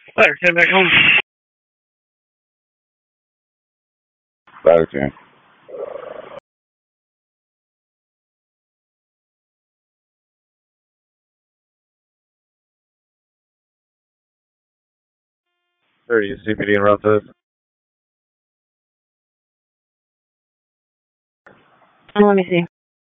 Later, send back home. Later, Tim. 30 CPD and Rough Hood. Let me see.